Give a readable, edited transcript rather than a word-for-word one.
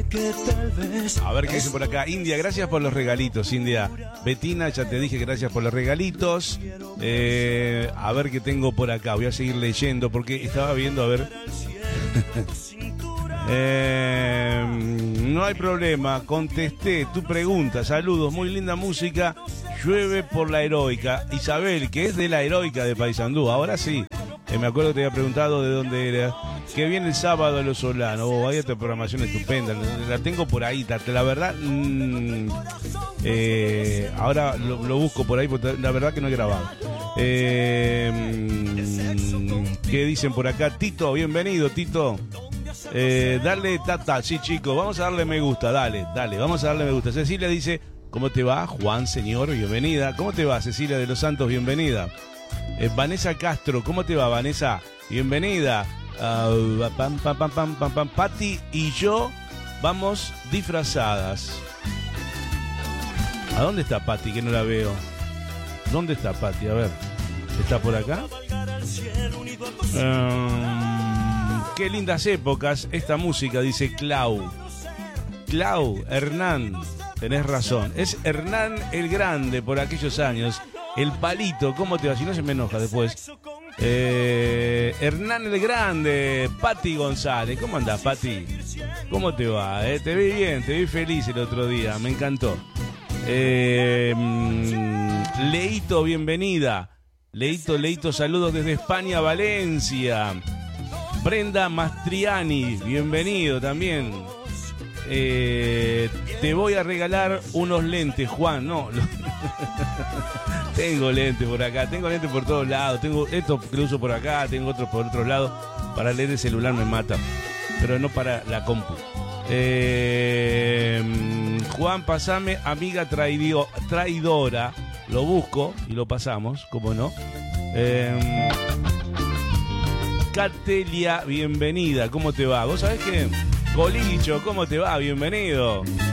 A ver qué dice por acá. India, gracias por los regalitos, India. Betina, ya te dije, gracias por los regalitos. A ver qué tengo por acá. Voy a seguir leyendo porque estaba viendo, a ver. No hay problema, contesté tu pregunta. Saludos, muy linda música. Llueve por la Heroica. Isabel, que es de la Heroica de Paysandú. Ahora sí. Me acuerdo que te había preguntado de dónde era. Que viene el sábado a Los Solanos. Hay otra programación estupenda. La tengo por ahí. La verdad, ahora lo busco por ahí, porque la verdad que no he grabado. ¿Qué dicen por acá? Tito, bienvenido, Tito. Darle tata, sí, chicos. Vamos a darle me gusta. Dale, vamos a darle me gusta. Cecilia dice, ¿cómo te va? Juan, señor, bienvenida. ¿Cómo te va, Cecilia de los Santos? Bienvenida. Vanessa Castro, ¿cómo te va, Vanessa? Bienvenida. Pati y yo vamos disfrazadas. ¿A dónde está Pati? Que no la veo. ¿Dónde está Pati? A ver. ¿Está por acá? Qué lindas épocas esta música, dice Clau. Clau, Hernán. Tenés razón. Es Hernán el Grande por aquellos años. El Palito, ¿cómo te va? Si no se me enoja después. Hernán el Grande, Pati González. ¿Cómo andás, Pati? ¿Cómo te va? Te vi bien, te vi feliz el otro día. Me encantó. Leito, bienvenida. Leito, saludos desde España, Valencia. Brenda Mastriani, bienvenido también. Te voy a regalar unos lentes, Juan. No, tengo lentes por acá, tengo lentes por todos lados. Tengo estos que lo uso por acá, tengo otros por otros lados. Para leer el celular me mata, pero no para la compu. Juan, pasame Amiga Traidora. Lo busco y lo pasamos, ¿cómo no? Catelia, bienvenida, ¿cómo te va? ¿Vos sabés qué? Colicho, ¿cómo te va? Bienvenido.